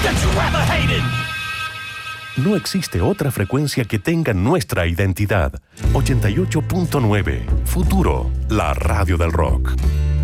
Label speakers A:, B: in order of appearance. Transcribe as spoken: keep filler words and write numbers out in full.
A: that you ever hated.
B: No existe otra frecuencia que tenga nuestra identidad. ochenta y ocho punto nueve. Futuro, la radio del rock.